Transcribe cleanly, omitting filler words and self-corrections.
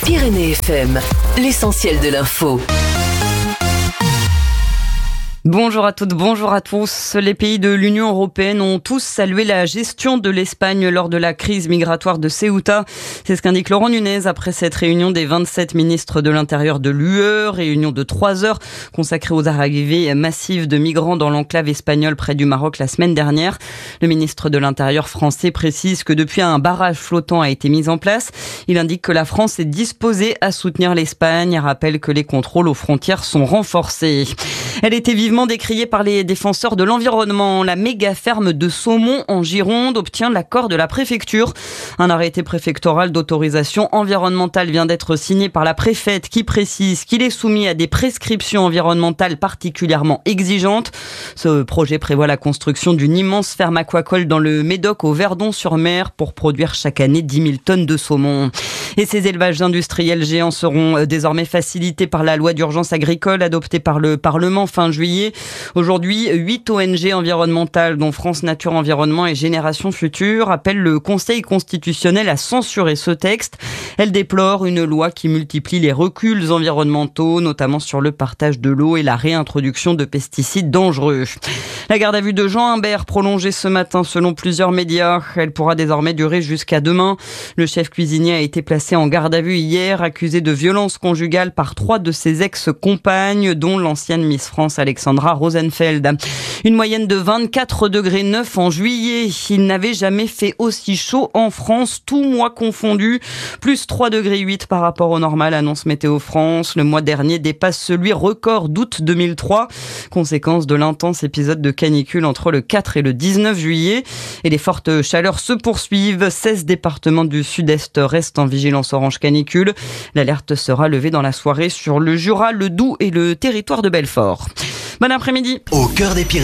Pyrénées FM, l'essentiel de l'info. Bonjour à toutes, bonjour à tous. Les pays de l'Union européenne ont tous salué la gestion de l'Espagne lors de la crise migratoire de Ceuta. C'est ce qu'indique Laurent Nunez après cette réunion des 27 ministres de l'Intérieur de l'UE, réunion de 3 heures consacrée aux arrivées massives de migrants dans l'enclave espagnole près du Maroc la semaine dernière. Le ministre de l'Intérieur français précise que depuis un barrage flottant a été mis en place. Il indique que la France est disposée à soutenir l'Espagne et rappelle que les contrôles aux frontières sont renforcés. Elle était vivement décriée par les défenseurs de l'environnement. La méga ferme de Saumont en Gironde obtient l'accord de la préfecture. Un arrêté préfectoral d'autorisation environnementale vient d'être signé par la préfète qui précise qu'il est soumis à des prescriptions environnementales particulièrement exigeantes. Ce projet prévoit la construction d'une immense ferme aquacole dans le Médoc au Verdon-sur-Mer pour produire chaque année 10 000 tonnes de saumon. Et ces élevages industriels géants seront désormais facilités par la loi d'urgence agricole adoptée par le Parlement fin juillet. Aujourd'hui, 8 ONG environnementales, dont France Nature Environnement et Génération Future, appellent le Conseil constitutionnel à censurer ce texte. Elles déplorent une loi qui multiplie les reculs environnementaux, notamment sur le partage de l'eau et la réintroduction de pesticides dangereux. La garde à vue de Jean Imbert prolongée ce matin selon plusieurs médias. Elle pourra désormais durer jusqu'à demain. Le chef cuisinier a été placé en garde à vue hier, accusé de violence conjugale par 3 de ses ex-compagnes, dont l'ancienne Miss France Alexandra Rosenfeld. Une moyenne de 24,9 degrés en juillet. Il n'avait jamais fait aussi chaud en France, tout mois confondu. Plus 3,8 degrés par rapport au normal, annonce Météo France. Le mois dernier dépasse celui record d'août 2003. Conséquence de l'intense épisode de canicule entre le 4 et le 19 juillet. Et les fortes chaleurs se poursuivent. 16 départements du sud-est restent en vigilance orange canicule. L'alerte sera levée dans la soirée sur le Jura, le Doubs et le territoire de Belfort. Bon après-midi. Au cœur des Pyrénées.